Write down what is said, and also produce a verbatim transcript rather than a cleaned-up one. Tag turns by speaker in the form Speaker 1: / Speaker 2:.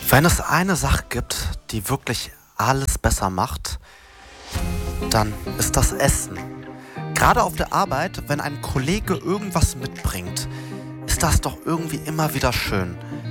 Speaker 1: Wenn es eine Sache gibt, die wirklich alles besser macht, dann ist das Essen. Gerade auf der Arbeit, wenn ein Kollege irgendwas mitbringt, ist das doch irgendwie immer wieder schön.